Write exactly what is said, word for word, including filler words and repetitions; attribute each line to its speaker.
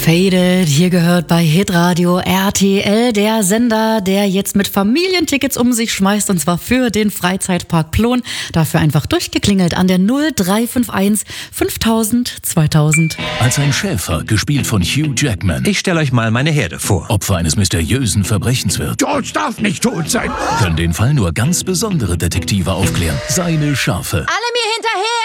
Speaker 1: Faded, hier gehört bei Hitradio R T L, der Sender, der jetzt mit Familientickets um sich schmeißt, und zwar für den Freizeitpark Plon. Dafür einfach durchgeklingelt an der null drei fünf eins fünftausend zweitausend.
Speaker 2: Als ein Schäfer, gespielt von Hugh Jackman,
Speaker 3: Ich stelle euch mal meine Herde vor.
Speaker 2: Opfer eines mysteriösen Verbrechens wird,
Speaker 4: George darf nicht tot sein.
Speaker 2: können den Fall nur ganz besondere Detektive aufklären. Seine Schafe.
Speaker 5: Alle mir hinterher!